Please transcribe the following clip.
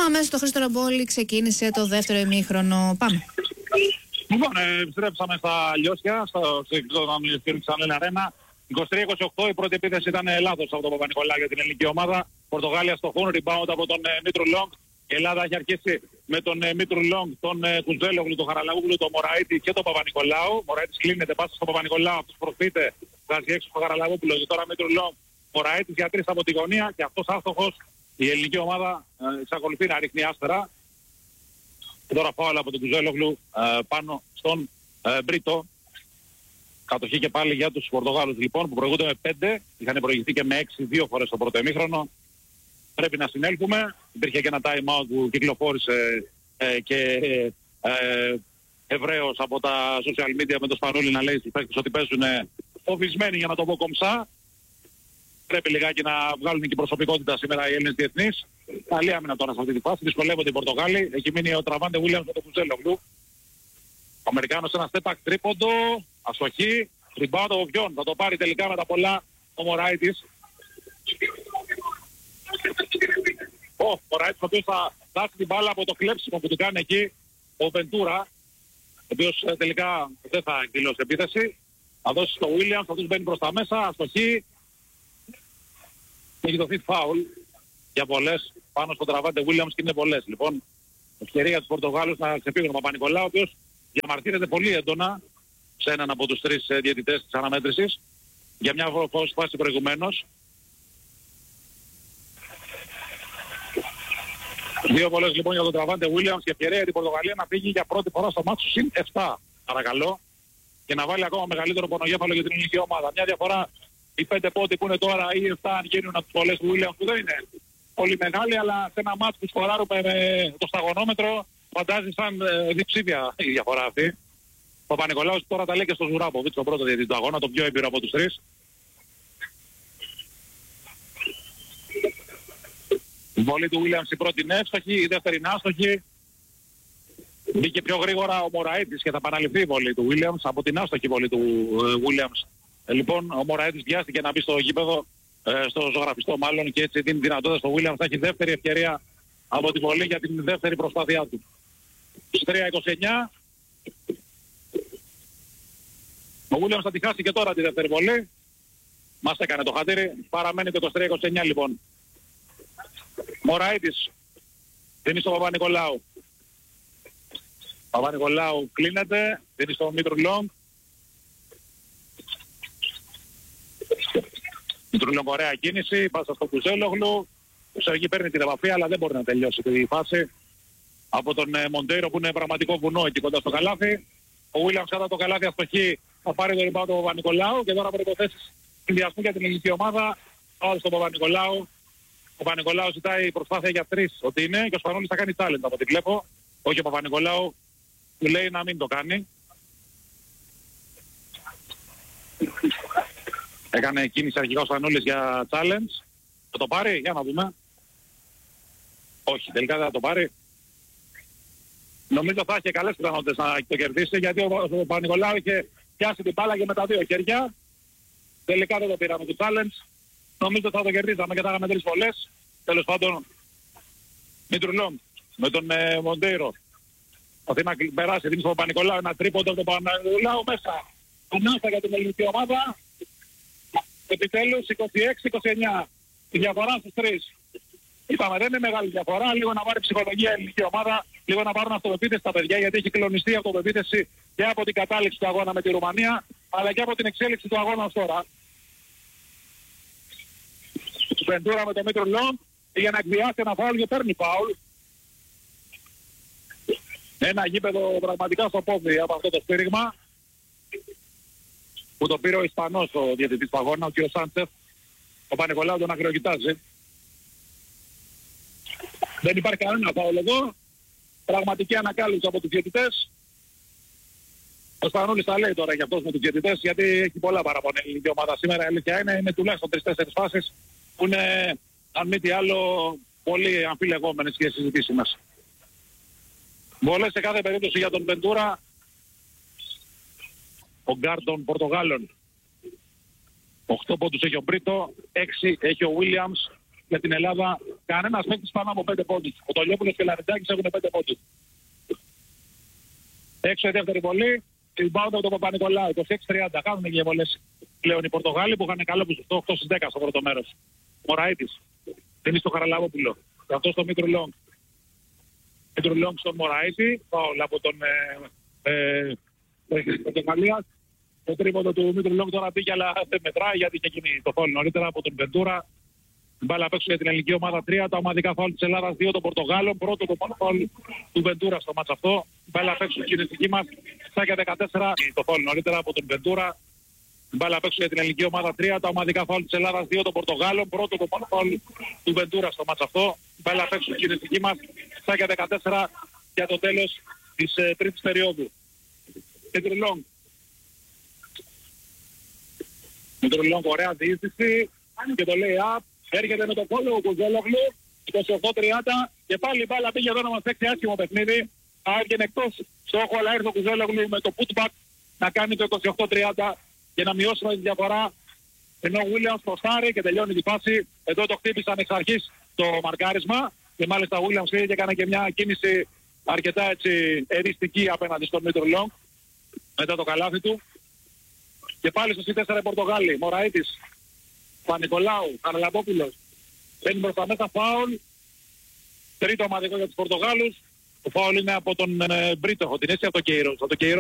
αμέσως το Χρήστο Ραμπόλη ξεκίνησε το δεύτερο ημίχρονο. Πάμε. Λοιπόν, επιστρέψαμε στα Λιώσια, στο Ξανέλ Αρένα. 23-28, η πρώτη επίθεση ήταν λάθος από τον Παπα-Νικολάου για την ελληνική ομάδα. Πορτογάλια στο χώρο, rebound από τον Μήτρου Λόγκ. Η Ελλάδα έχει αρχίσει με τον Μήτρου Λόγκ, τον Κουζέλογλου, τον Χαραλαούγλου, τον Μωραΐτη και τον Παπα-Νικολάου. Μωραΐτης κλείνεται, πάσα στον Παπα-Νικολάου, αυτός προφείται, βγάζει έξω στον Χαραλαούγλου και τώρα Μήτρου Λόγκ. Μωραΐτης για 3 από τη γωνία και αυτός άστοχος. Η ελληνική ομάδα εξακολουθεί να ρίχνει άστερα. Και τώρα φάουλ από τον Κουζέλογλου πάνω στον Μπρίτο. Κατοχή και πάλι για τους Πορτογάλους λοιπόν που προηγούνται με 5. Είχαν προηγηθεί και με 6 δύο φορές στο πρώτο ημίχρονο. Πρέπει να συνέλθουμε. Υπήρχε και ένα time out που κυκλοφόρησε και ευρέως από τα social media με το Σπανούλη να λέει στους παίκτες ότι παίζουν φοβισμένοι, για να το πω κομψά. Πρέπει λιγάκι να βγάλουν και προσωπικότητα σήμερα οι Έλληνες διεθνείς. Καλή άμυνα τώρα σε αυτή τη φάση. Δυσκολεύονται οι Πορτογάλοι. Έχει μείνει ο Τραβάντε Williams με τον Κουζέλογλου. Ο Αμερικάνος ένα step back τρίποντο. Αστοχή. Rebound ο Βιόν. Θα το πάρει τελικά με τα πολλά ο Μωράιτης. Ο Μωράιτης ο οποίος θα δώσει την μπάλα από το κλέψιμο που του κάνει εκεί ο Βεντούρα. Ο οποίος τελικά δεν θα εκδηλώσει επίθεση. Θα δώσει στο Williams. Αυτός μπαίνει προς τα μέσα. Αστοχή. Έχει δοθεί φάουλ για πολλές πάνω στον Τραβάντε Williams και είναι πολλές. Λοιπόν, ευκαιρία για τους Πορτογάλους να ξεφύγουν. Ο Παπα-Νικολάου, ο οποίος διαμαρτύρεται πολύ έντονα σε έναν από τους 3 διαιτητές της αναμέτρησης για μια φάση προηγουμένως. Δύο πολλές λοιπόν για τον Τραβάντε Williams και ευκαιρία για την Πορτογαλία να φύγει για πρώτη φορά στο μάτσο συν 7, παρακαλώ, και να βάλει ακόμα μεγαλύτερο πονογέφαλο για την ελληνική ομάδα. Μια διαφορά. Οι 5 πόντοι που είναι τώρα ή 7 αν γίνουν από τους πολλές του Williams που δεν είναι πολύ μεγάλη, αλλά σε ένα μάτς που σκοράρουμε με το σταγονόμετρο φαντάζει σαν διψήφια η διαφορά αυτή. Ο Παπα-Νικολάους τώρα τα λέει και στο Ζουράποβιτς, τον πρώτο διαιτητή του αγώνα, το πιο έμπειρο από τους 3. Η βολή του Williams η πρώτη είναι εύστοχη, η δεύτερη είναι άστοχη. Μπήκε πιο γρήγορα ο Μωραΐτης και θα επαναληφθεί η βολή του Williams από την άστοχη βολή του Williams. Λοιπόν, ο Μωραΐτης βιάστηκε να μπει στο γήπεδο, στο ζωγραφιστό μάλλον, και έτσι δίνει δυνατότητα στο Williams να έχει δεύτερη ευκαιρία από τη βολή για την δεύτερη προσπάθειά του. 3-29. Ο Williams θα τη χάσει και τώρα τη δεύτερη βολή. Μας έκανε το χατήρι. Παραμένει το 23-29 λοιπόν. Μωραΐτης δίνει στον Παπα-Νικολάου. Παπα-Νικολάου κλείνεται, δίνει στον Μήτρου Λόγκ. Μήτρου Λόγκ ωραία κίνηση, πάσα στο Κουζέλογλου. Ο Σεργί παίρνει την επαφή αλλά δεν μπορεί να τελειώσει τη φάση. Από τον Μοντέιρο που είναι πραγματικό βουνό εκεί κοντά στο καλάθι. Ο Williams κατά το καλάθι αστοχή θα πάρει το rebound του Παπα-Νικολάου και τώρα προϋποθέσεις συνδυασμού για την ελληνική ομάδα. Όλος στον Παπα-Νικολάου. Ο Παπα-Νικολάου ζητάει προσπάθεια για 3 ότι είναι και ο Σπανούλης θα κάνει talent από ό,τι βλέπω. Όχι, ο Παπα-Νικολάου του λέει να μην το κάνει. Έκανε κίνηση αρχικά ο Σπανούλης για challenge. Θα το πάρει, για να δούμε. Όχι, τελικά δεν θα το πάρει. Νομίζω θα είχε καλές πιθανότητες να το κερδίσει, γιατί ο Παπα-Νικολάου είχε πιάσει την μπάλα και με τα δύο χέρια. Τελικά δεν το πήραμε το challenge. Νομίζω θα το κερδίσαμε και θα είχαμε 3 βολές. Τέλος πάντων, Μήτρου Λόγκ με τον Μοντέιρο. Θα να περάσει, δίνει στον Παπα-Νικολάου ένα τρίποντο από τον Παπα-Νικολάου μέσα. Ανάσα για την ελληνική ομάδα. Επιτέλους 26-29. Η διαφορά στους 3. Είπαμε δεν είναι μεγάλη διαφορά, λίγο να πάρει ψυχολογία η ελληνική ομάδα, λίγο να πάρουν αυτοπεποίθηση στα παιδιά, γιατί έχει κλονιστεί η αυτοπεποίθηση και από την κατάληξη του αγώνα με τη Ρουμανία, αλλά και από την εξέλιξη του αγώνα ως τώρα. Βεντούρα με τον Μήτρου Λόγκ για να εκβιάσει ένα φάουλ και παίρνει φάουλ. Ένα γήπεδο πραγματικά στο πόδι από αυτό το στήριγμα που το πήρε ο Ισπανός ο διαιτητής του αγώνα, ο κ. Σάντσεφ. Ο Παπα-Νικολάου τον αγριοκοιτάζει. Δεν υπάρχει κανένα φάουλ εδώ. Πραγματική ανακάλυψη από τους διαιτητές. Ο Σπανούλης τα λέει τώρα για αυτός με τους διαιτητές, γιατί έχει πολλά παραπονά η ελληνική ομάδα σήμερα. Η αλήθεια είναι τουλάχιστον 3-4 φάσεις που είναι, αν μη τι άλλο, πολύ αμφιλεγόμενες και συζητήσιμες. Βολές σε κάθε περίπτωση για τον Βεντούρα, ο γκάρ των Πορτογάλων. 8 πόντους έχει ο Μπρίτο, 6 έχει ο Williams. για την Ελλάδα κανένας παίκτης πάνω από 5 πόντους. Ο Τολιόπουλος και ο Λαριτζάκης έχουν 5 πόντους. Έξω η δεύτερη βολή, την πάω από τον Παπα-Νικολάου, 26-30. Κάνουν και βολές πλέον οι Πορτογάλοι που είχαν καλό ποσοστό 8 στις 10 στο πρώτο μέρος. Μωραΐτης, δίνει στο Χαραλαβόπουλο. Και αυτό στο Μήτρου Λόγκ. Μήτρου Λόγκ στον Μωραΐτη, φάουλ από τον Πορτογαλίας. Το τρίποντο του Μήτρου Λόγκ τώρα πήγε, αλλά δεν μετράει γιατί είχε γίνει το φάουλ νωρίτερα από τον Βεντούρα. Μπάλα απ' έξω για την ελληνική ομάδα 3, τα ομαδικά φάουλ της Ελλάδας 2 των Πορτογάλων. Πρώτο το φάουλ του Βεντούρα στο μάτς αυτό. Μπάλα απ' έξω στην εθνική μας, σάκια 14, το φάουλ νωρίτερα από τον Βεντούρα. Μπάλα απ' έξω για την ελληνική ομάδα 3, τα ομαδικά φάουλ της Ελλάδας 2 των Πορτογάλων. Πρώτο το φάουλ του Βεντούρα στο μάτς αυτό. Μπάλα απ' έξω στην εθνική μας, σάκια 14 για το τέλος της τρίτης περίοδου. Μητρουλόγκ. Μητρουλόγκ, ωραία διείστηση και το λέει up. Έρχεται με το κόλλο ο Κουζέλογλου, 28-30 και πάλι η μπάλα πήγε εδώ να μας παίξει άσχημο παιχνίδι. Άγγεν εκτός στόχο, αλλά ήρθε ο Κουζέλογλου με το putback να κάνει το 28-30 και να μειώσουμε τη διαφορά. Ενώ ο Williams προστάρει και τελειώνει τη φάση. Εδώ το χτύπησαν εξ αρχής το μαρκάρισμα και μάλιστα ο Williams πήγε και έκανε και μια κίνηση αρκετά έτσι εριστική απέναντι στον Μήτρο Λόγκ μετά το καλάθι του. Και πάλι στο C4 Πορτογάλοι, Μωραΐτης, Παπα-Νικολάου, Χαραλαμπόπουλος. Μπαίνει μπροστά μέσα, φάουλ. Τρίτο ομαδικό για τους Πορτογάλους. Το φάουλ είναι από τον Μπρίτοχο, την αίσθηση από το Κέιρος.